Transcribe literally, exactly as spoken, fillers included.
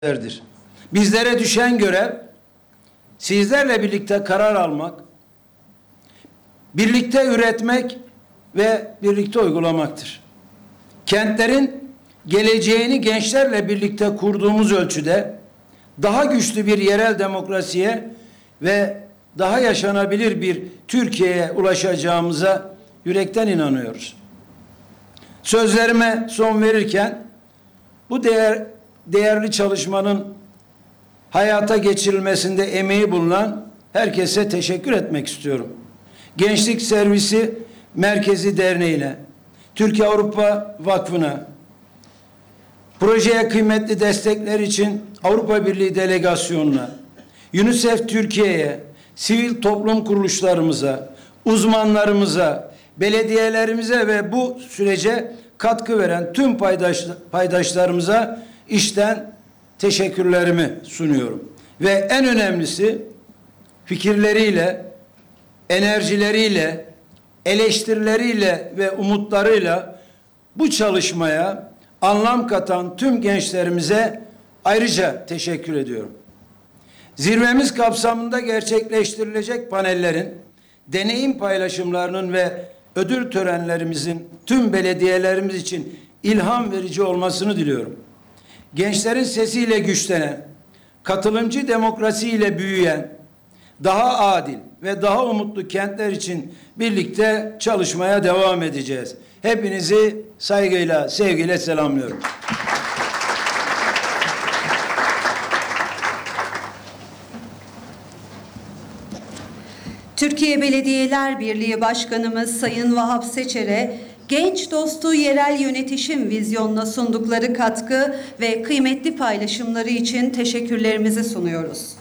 verdir. Bizlere düşen görev sizlerle birlikte karar almak, birlikte üretmek ve birlikte uygulamaktır. Kentlerin geleceğini gençlerle birlikte kurduğumuz ölçüde daha güçlü bir yerel demokrasiye ve daha yaşanabilir bir Türkiye'ye ulaşacağımıza yürekten inanıyoruz. Sözlerime son verirken bu değer, değerli çalışmanın hayata geçirilmesinde emeği bulunan herkese teşekkür etmek istiyorum. Gençlik Servisi Merkezi Derneği'ne, Türkiye Avrupa Vakfı'na, projeye kıymetli destekler için Avrupa Birliği Delegasyonu'na, UNICEF Türkiye'ye, sivil toplum kuruluşlarımıza, uzmanlarımıza, belediyelerimize ve bu sürece katkı veren tüm paydaş, paydaşlarımıza işten teşekkürlerimi sunuyorum. Ve en önemlisi fikirleriyle, enerjileriyle, eleştirileriyle ve umutlarıyla bu çalışmaya anlam katan tüm gençlerimize ayrıca teşekkür ediyorum. Zirvemiz kapsamında gerçekleştirilecek panellerin, deneyim paylaşımlarının ve ödül törenlerimizin tüm belediyelerimiz için ilham verici olmasını diliyorum. Gençlerin sesiyle güçlenen, katılımcı demokrasiyle büyüyen, daha adil ve daha umutlu kentler için birlikte çalışmaya devam edeceğiz. Hepinizi saygıyla, sevgiyle selamlıyorum. Türkiye Belediyeler Birliği Başkanımız Sayın Vahap Seçer'e genç dostu yerel yönetişim vizyonuna sundukları katkı ve kıymetli paylaşımları için teşekkürlerimizi sunuyoruz.